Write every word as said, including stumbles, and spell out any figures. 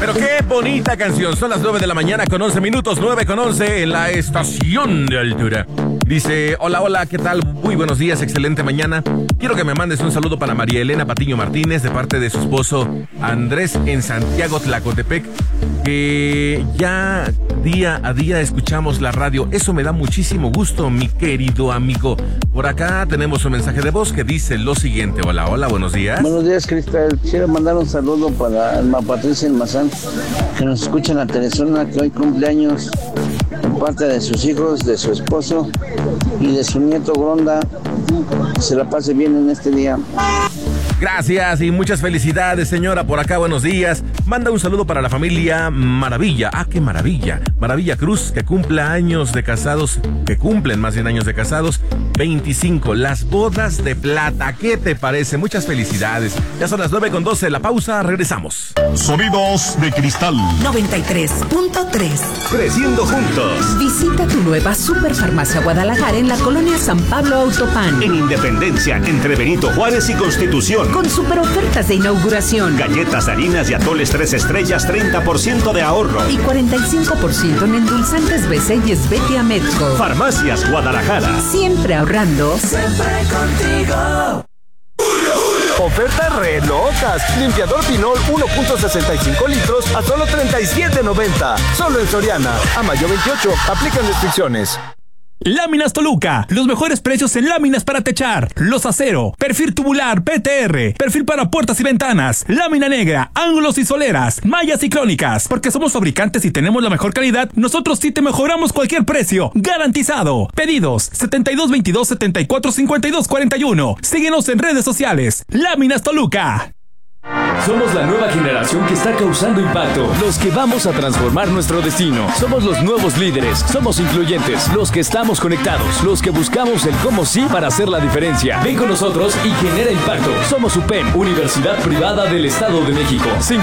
Pero qué bonita canción. Son las nueve de la mañana con once minutos, nueve con once en la estación de altura. Dice, hola, hola, ¿qué tal? Muy buenos días, excelente mañana. Quiero que me mandes un saludo para María Elena Patiño Martínez de parte de su esposo Andrés en Santiago Tlacotepec, que ya día a día escuchamos la radio. Eso me da muchísimo gusto, mi querido amigo. Por acá tenemos un mensaje de voz que dice lo siguiente. Hola, hola, buenos días. Buenos días, Cristal. Quiero mandar un saludo para Alma Patricia Almazán, que nos escucha en la Teresona, que hoy cumpleaños, en parte de sus hijos, de su esposo y de su nieto Gronda. Que se la pase bien en este día. Gracias y muchas felicidades, señora. Por acá, buenos días. Manda un saludo para la familia Maravilla. Ah, qué maravilla. Maravilla Cruz, que cumpla años de casados, que cumplen más de años de casados. veinticinco, las bodas de plata. ¿Qué te parece? Muchas felicidades. Ya son las nueve con doce. La pausa, regresamos. Sonidos de Cristal noventa y tres punto tres. Creciendo juntos. Visita tu nueva Superfarmacia Guadalajara en la colonia San Pablo Autopan. En Independencia, entre Benito Juárez y Constitución. Con super ofertas de inauguración. Galletas, harinas y atoles tres estrellas, treinta por ciento de ahorro. Y cuarenta y cinco por ciento en endulzantes B C y Esbetia Medco. Farmacias Guadalajara. Siempre ahorrando. Siempre contigo. Ofertas re locas. Limpiador Pinol uno punto sesenta y cinco litros a solo treinta y siete noventa. Solo en Soriana. A mayo veintiocho. Aplican restricciones. Láminas Toluca, los mejores precios en láminas para techar, los acero, perfil tubular P T R, perfil para puertas y ventanas, lámina negra, ángulos y soleras, mallas ciclónicas. Porque somos fabricantes y tenemos la mejor calidad, nosotros sí te mejoramos cualquier precio, garantizado. Pedidos setenta y dos veintidós setenta y cuatro cincuenta y dos cuarenta y uno. Síguenos en redes sociales. Láminas Toluca. Somos la nueva generación que está causando impacto, los que vamos a transformar nuestro destino. Somos los nuevos líderes, somos incluyentes, los que estamos conectados, los que buscamos el cómo sí para hacer la diferencia. Ven con nosotros y genera impacto. Somos U P E M, Universidad Privada del Estado de México.